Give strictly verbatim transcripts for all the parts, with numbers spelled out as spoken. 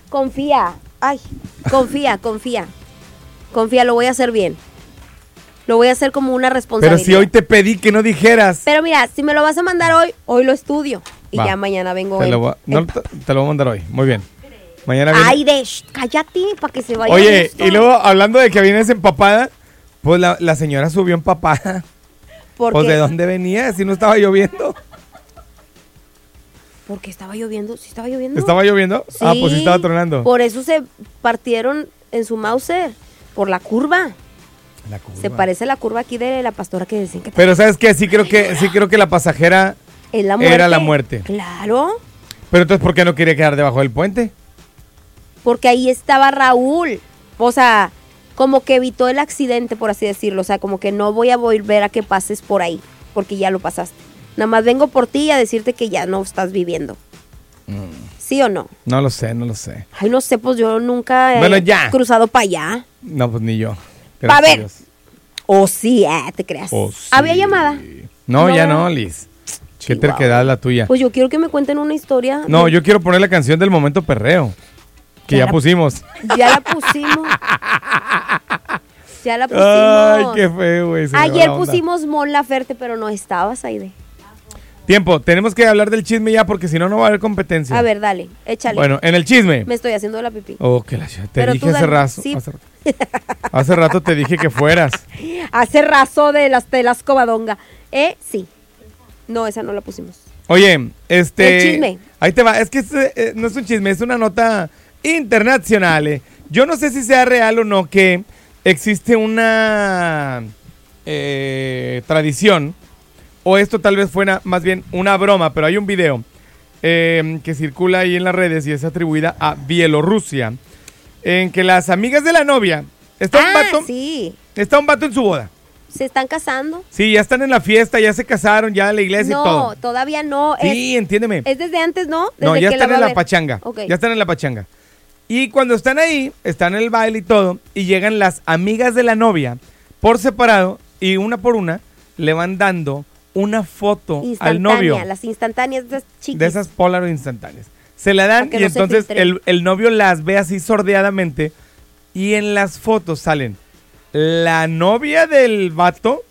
confía. Ay, confía, confía. Confía, lo voy a hacer bien. Lo voy a hacer como una responsabilidad. Pero si hoy te pedí que no dijeras. Pero mira, si me lo vas a mandar hoy, hoy lo estudio. Y Va. ya mañana vengo. Te en- lo, voy a, no, en- te, te lo voy a mandar hoy. Muy bien. Mañana viene. Ay, de sh, cállate, para que se vaya. Oye, gusto. y luego hablando de que vienes empapada, pues la, la señora subió empapada. ¿Por Pues qué? de dónde venía, si no estaba lloviendo. Porque estaba lloviendo. ¿Sí estaba lloviendo? ¿Estaba lloviendo? Sí, Ah, pues sí estaba tronando. Por eso se partieron en su Mauser. Por la curva. La curva. Se parece a la curva aquí de la pastora que decían que Pero ¿sabes qué? Sí creo que, sí creo que la pasajera es la muerte. era la muerte. Claro. Pero entonces, ¿por qué no quería quedar debajo del puente? Porque ahí estaba Raúl. O sea, como que evitó el accidente, por así decirlo. O sea, como que no voy a volver a que pases por ahí. Porque ya lo pasaste. Nada más vengo por ti a decirte que ya no estás viviendo. Mm. ¿Sí o no? No lo sé, no lo sé. Ay, no sé, pues yo nunca he Bueno, ya. cruzado para allá. No, pues ni yo. Pa' Gracias ver. a Dios. O sí, eh, te creas. Oh, sí. ¿Había llamada? No, No. ya no, Liz. Qué Chihuahua. terquedad la tuya. Pues yo quiero que me cuenten una historia. No, de- yo quiero poner la canción del momento perreo. Que Ya ya la- pusimos. Ya la pusimos. Ya la Ay, pusimos. qué feo, güey. se me va Ayer la onda. pusimos Mon Laferte, pero no estabas, Aide. Tiempo, tenemos que hablar del chisme ya porque si no, no va a haber competencia. A ver, dale, échale. Bueno, en el chisme. Me estoy haciendo la pipí. Oh, que la ch- Te Pero dije tú hace dale. rato. Sí. Hace, hace rato te dije que fueras. Hace raso de las telas cobadonga. ¿Eh? Sí. No, esa no la pusimos. Oye, este. El chisme. Ahí te va. Es que este, eh, no es un chisme, es una nota internacional. eh. Yo no sé si sea real o no que existe una eh, tradición, o esto tal vez fuera más bien una broma, pero hay un video eh, que circula ahí en las redes y es atribuida a Bielorrusia, en que las amigas de la novia, está un Ah, vato, sí. está un vato en su boda. ¿Se están casando? Sí, ya están en la fiesta, ya se casaron, ya la iglesia No, y todo. todavía no. Sí, entiéndeme. Es, es desde antes, ¿no? Desde No, ya que están va en a la ver. pachanga. Ok. Ya están en la pachanga. Y cuando están ahí, están en el baile y todo, y llegan las amigas de la novia por separado, y una por una le van dando una foto al Instantánea, novio las instantáneas de esas chiquis. de esas Polaroid instantáneas. Se la dan Para que y no se entonces filtre. el, el novio las ve así sordeadamente, y en las fotos salen la novia del vato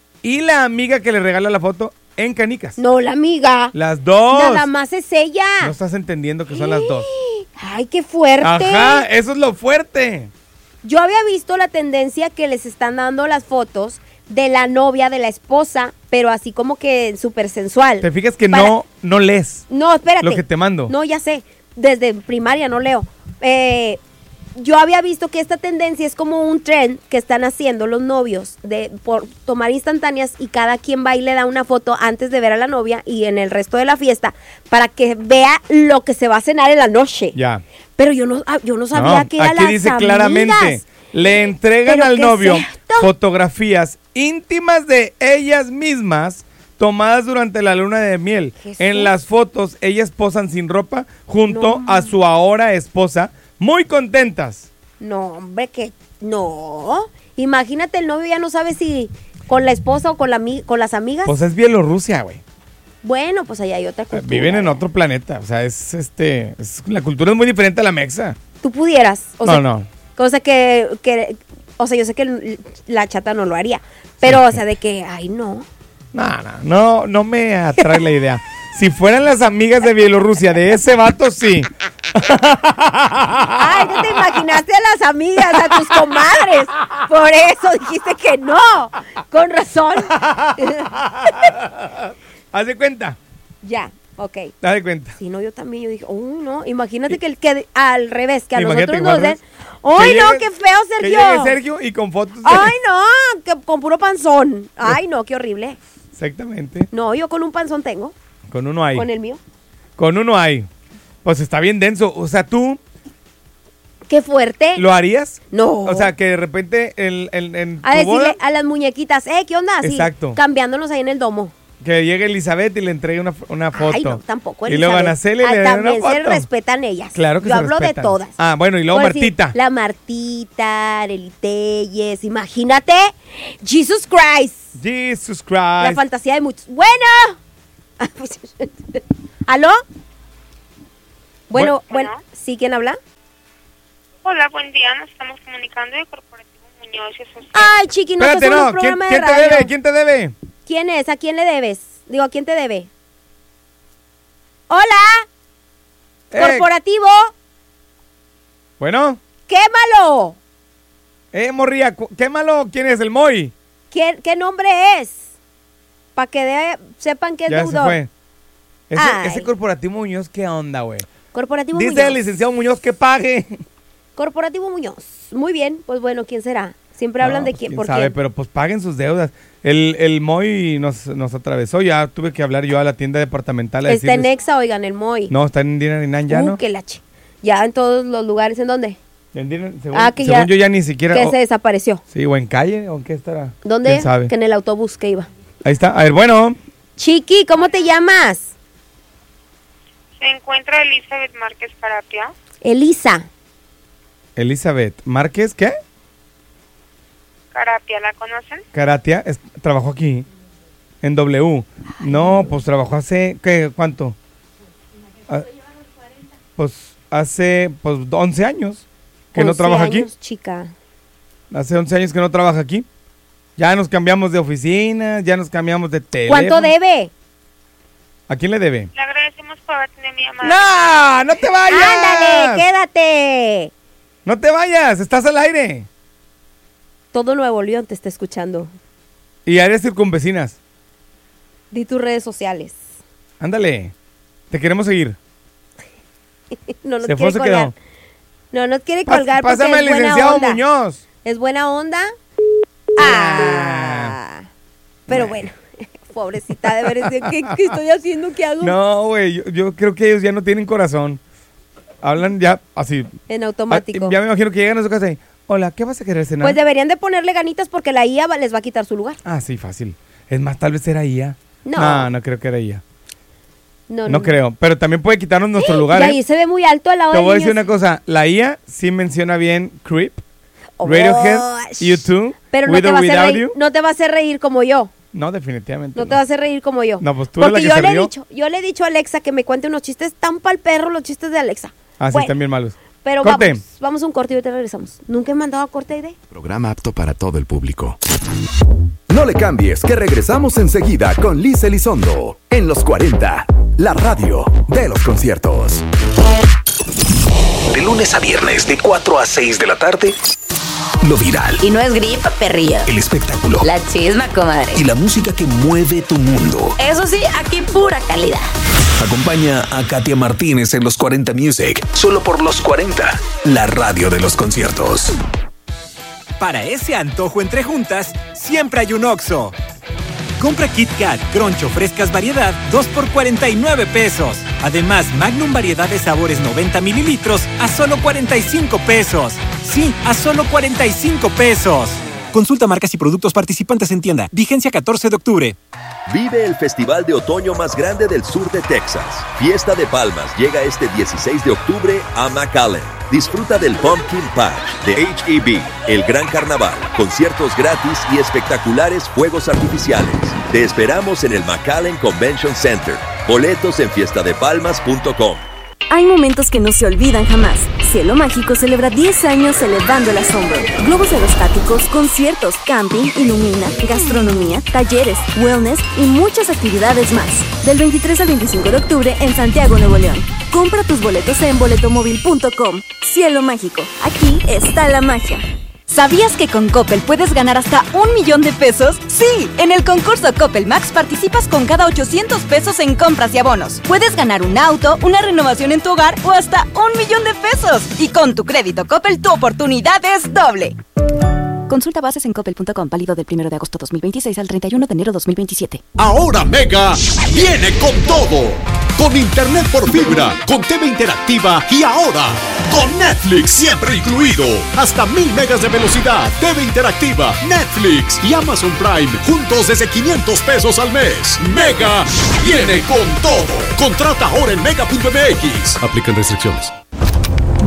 y la amiga que le regala la foto en canicas. No, la amiga. Las dos. Nada más es ella. No estás entendiendo que son las dos. Ay, qué fuerte. Ajá, eso es lo fuerte. Yo había visto la tendencia que les están dando las fotos de la novia, de la esposa, pero así como que súper sensual. Te fijas que Para- no, no lees No, espérate. lo que te mando. No, ya sé. Desde primaria no leo. Eh, yo había visto que esta tendencia es como un trend que están haciendo los novios de por tomar instantáneas y cada quien va y le da una foto antes de ver a la novia y en el resto de la fiesta para que vea lo que se va a cenar en la noche. Ya. Pero yo no, ah, yo no sabía No, que era aquí las dice amigas. claramente, le entregan ¿Pero al qué novio es esto? fotografías íntimas de ellas mismas tomadas durante la luna de miel. Jesús. En las fotos ellas posan sin ropa junto No. a su ahora esposa, muy contentas. No, hombre, que no. Imagínate, el novio ya no sabe si con la esposa o con, la, ami- con las amigas. Pues es Bielorrusia, güey. Bueno, pues allá hay otra cultura. Viven en otro planeta, o sea, es este, es- la cultura es muy diferente a la mexa. Tú pudieras. O no, sea, no. O sea que, que, o sea, yo sé que l- la chata no lo haría, pero, o sea, de que, ay, no. No, no, no, no me atrae la idea. Si fueran las amigas de Bielorrusia de ese vato, sí. Ay, ¿qué te imaginaste a las amigas, a tus comadres? Por eso dijiste que no. Con razón. Haz de cuenta, Ya, ok. haz de cuenta. Si no, yo también, yo dije, uy, no, imagínate que, el, que al revés, que a Imagínate nosotros que nos den, fueras- ¡ay, que no, llegue- qué feo, Que Sergio! llegue Sergio y con fotos. de- ¡Ay, no! Que con puro panzón. ¡Ay, no, qué horrible! Exactamente. No, yo con un panzón tengo, Con uno hay. con el mío. Con uno hay. Pues está bien denso. O sea, ¿tú ¡Qué fuerte! lo harías? No. O sea, que de repente el, el- en tu a decirle boda, a las muñequitas, ¿eh? ¿Qué onda? Así, Exacto. cambiándonos ahí en el domo. que llegue Elizabeth y le entregue una, una foto. Ay, no, tampoco. Y luego Elizabeth. Anaceli Ah, le da una también se foto. respetan ellas. Claro que Yo se hablo respetan. de todas. Ah, bueno, y luego Por decir, Martita. la Martita, Arely Telles, imagínate. Jesus Christ. Jesus La Christ. fantasía de muchos. Bueno. ¿Aló? Bueno, Bueno. bueno. ¿Sí? ¿Quién habla? Hola, buen día. Nos estamos comunicando de Corporativo Muñoz y Asociados. Ay, chiqui, no Espérate, estás en no. un ¿Quién, programa quién de te radio. debe? ¿Quién te debe? ¿Quién es? ¿A quién le debes? Digo, ¿a quién te debe? Hola, Eh, corporativo, Bueno, quémalo. eh, morría, cu- qué malo. ¿Quién es el Moy? ¿Quién, ¿Qué nombre es? Para que de- sepan que es Ya se deudor. fue. Ese, Ay. ese Corporativo Muñoz, ¿qué onda, güey? Corporativo Dice Muñoz. el licenciado Muñoz que pague. Corporativo Muñoz. Muy bien, pues bueno, ¿quién será? Siempre hablan No, de pues, quién, quién por sabe, quién. pero pues paguen sus deudas. El, el Moy nos, nos atravesó, ya tuve que hablar yo a la tienda departamental a Está en decirles- Exa, oigan, el Moy. No, está en Dinner and ya, Uh, ¿no? que la ch- Ya en todos los lugares, ¿en dónde? En Dinner- según Ah, que según ya- yo ya ni siquiera... Que o- se desapareció. Sí, o en calle, o en qué estará. ¿Dónde? ¿Quién sabe? Que en el autobús que iba. Ahí está. A ver, bueno. Chiqui, ¿cómo te llamas? Se encuentra Elizabeth Márquez Carapia. Elisa. Elizabeth Márquez, ¿qué? Carapia, ¿la conocen? Caratia, es- trabajó aquí, en W. No, pues trabajó hace, ¿qué? ¿Cuánto? Ah, pues hace, pues once años que no once trabaja aquí. años, chica. Hace once años que no trabaja aquí. Ya nos cambiamos de oficina, ya nos cambiamos de teléfono. ¿Cuánto debe? ¿A quién le debe? Le agradecemos por atender mi llamada. ¡No! ¡No te vayas! ¡Ándale, quédate! ¡No te vayas! ¡Estás al aire! Todo Nuevo León te está escuchando. Y áreas circunvecinas. Di tus redes sociales. Ándale. Te queremos seguir. No nos Se fue, quiere se colgar. quedó. No nos quiere Pas- colgar porque Pásame es al buena licenciado onda. Muñoz. ¿Es buena onda? Ah. Pero bueno, pobrecita, de ver, ¿qué, qué estoy haciendo? ¿Qué hago? No, güey, yo, yo creo que ellos ya no tienen corazón. Hablan ya así. En Ah, automático. ya me imagino que llegan a su casa y, hola, ¿qué vas a querer cenar? Pues deberían de ponerle ganitas porque la I A va- les va a quitar su lugar. Ah, sí, fácil. Es más, tal vez era I A. No. No, no creo que era I A. No, No, no, creo. Pero también puede quitarnos nuestro lugar, Y ¿eh? ahí se ve muy alto al lado Te de voy a decir niños. una cosa. La I A sí menciona bien Creep, Oh, Radiohead, sh- U dos, Pero no With te, or va a hacer Without reír, You. no te va a hacer reír como yo. No, definitivamente No no. te va a hacer reír como yo. No, pues tú eres Porque la que yo se le he rió. dicho, yo le he dicho a Alexa que me cuente unos chistes tan pa'l perro los chistes de Alexa. Ah, sí, Bueno, están bien malos. Pero Corte. vamos, vamos a un corte y ahorita regresamos. ¿Nunca he mandado a corte de? Programa apto para todo el público. No le cambies, que regresamos enseguida con Liz Elizondo en los cuarenta, la radio de los conciertos. De lunes a viernes, de cuatro a seis de la tarde, lo viral, Y no es gripa, perrillo. el espectáculo La chisma, comadre. y la música que mueve tu mundo. Eso sí, aquí pura calidad. Acompaña a Katia Martínez en los cuarenta Music, solo por los cuarenta, la radio de los conciertos. Para ese antojo entre juntas, siempre hay un Oxxo. Compra Kit Kat, Crunch o frescas variedad, dos por cuarenta y nueve pesos. Además, Magnum variedad de sabores noventa mililitros a solo cuarenta y cinco pesos. Sí, a solo cuarenta y cinco pesos. Consulta marcas y productos participantes en tienda. Vigencia catorce de octubre. Vive el festival de otoño más grande del sur de Texas. Fiesta de Palmas llega este dieciséis de octubre a McAllen. Disfruta del Pumpkin Patch, de H E B, el Gran Carnaval, conciertos gratis y espectaculares fuegos artificiales. Te esperamos en el McAllen Convention Center. Boletos en fiesta de palmas punto com. Hay momentos que no se olvidan jamás. Cielo Mágico celebra diez años elevando el asombro. Globos aerostáticos, conciertos, camping, ilumina, gastronomía, talleres, wellness y muchas actividades más. Del veintitrés al veinticinco de octubre en Santiago, Nuevo León. Compra tus boletos en boletomóvil punto com. Cielo Mágico, aquí está la magia. ¿Sabías que con Coppel puedes ganar hasta un millón de pesos? ¡Sí! En el concurso Coppel Max participas con cada ochocientos pesos en compras y abonos. Puedes ganar un auto, una renovación en tu hogar o hasta un millón de pesos. Y con tu crédito Coppel, tu oportunidad es doble. Consulta bases en coppel punto com, válido del primero de agosto dos mil veintiséis al treinta y uno de enero dos mil veintisiete. Ahora Mega viene con todo. Con internet por fibra, con T V interactiva y ahora con Netflix siempre incluido. Hasta mil megas de velocidad, T V interactiva, Netflix y Amazon Prime juntos desde quinientos pesos al mes. Mega viene con todo. Contrata ahora en mega punto m x. Aplican restricciones.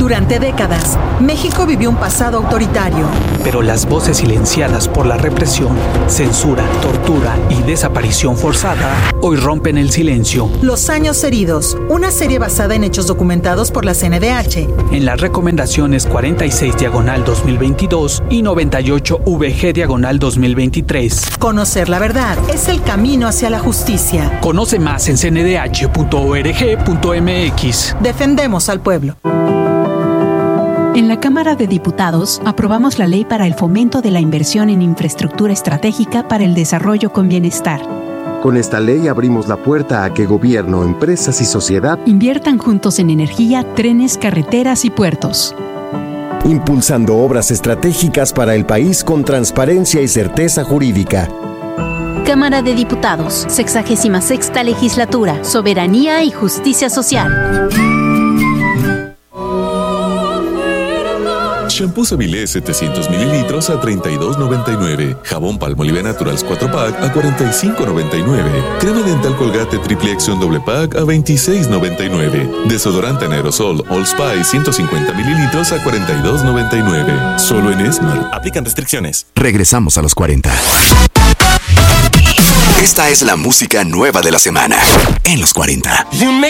Durante décadas, México vivió un pasado autoritario. Pero las voces silenciadas por la represión, censura, tortura y desaparición forzada hoy rompen el silencio. Los años heridos, una serie basada en hechos documentados por la C N D H. En las recomendaciones cuarenta y seis diagonal dos mil veintidós y noventa y ocho V G diagonal dos mil veintitrés. Conocer la verdad es el camino hacia la justicia. Conoce más en c n d h punto org punto m x. Defendemos al pueblo. En la Cámara de Diputados aprobamos la ley para el fomento de la inversión en infraestructura estratégica para el desarrollo con bienestar. Con esta ley abrimos la puerta a que gobierno, empresas y sociedad inviertan juntos en energía, trenes, carreteras y puertos. Impulsando obras estratégicas para el país con transparencia y certeza jurídica. Cámara de Diputados, sexagésima sexta legislatura, soberanía y justicia social. Shampoo Seville setecientos mililitros a treinta y dos noventa y nueve. Jabón Palmolive Naturals cuatro pack a cuarenta y cinco noventa y nueve. Crema dental Colgate Triple Acción doble pack a veintiséis noventa y nueve. Desodorante en aerosol All Spice ciento cincuenta mililitros a cuarenta y dos noventa y nueve. Solo en Esmar. Aplican restricciones. Regresamos a los cuarenta. Esta es la música nueva de la semana en los cuarenta.